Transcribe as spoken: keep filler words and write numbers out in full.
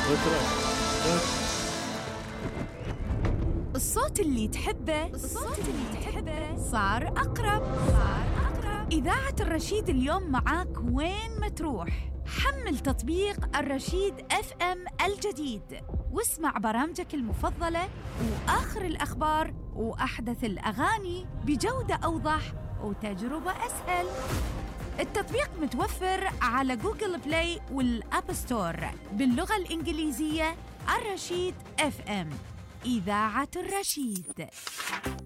الصوت اللي تحبه الصوت اللي تحبه صار أقرب صار أقرب إذاعة الرشيد اليوم معاك وين ما تروح. حمل تطبيق الرشيد اف ام الجديد واسمع برامجك المفضلة وآخر الأخبار وأحدث الأغاني بجودة أوضح وتجربة أسهل. التطبيق متوفر على جوجل بلاي والأب ستور باللغة الإنجليزية. الرشيد اف ام، إذاعة الرشيد.